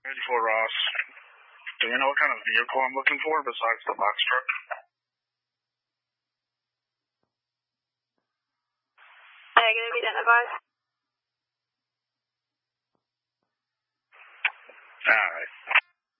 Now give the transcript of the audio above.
For Ross. Do you know what kind of vehicle I'm looking for besides the box truck? Negative, identified.